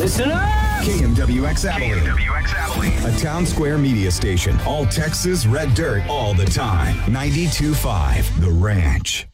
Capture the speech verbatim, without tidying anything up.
Listen up! K M W X Abilene. K M W X Abilene. A Town Square media station. All Texas red dirt all the time. ninety-two point five The Ranch.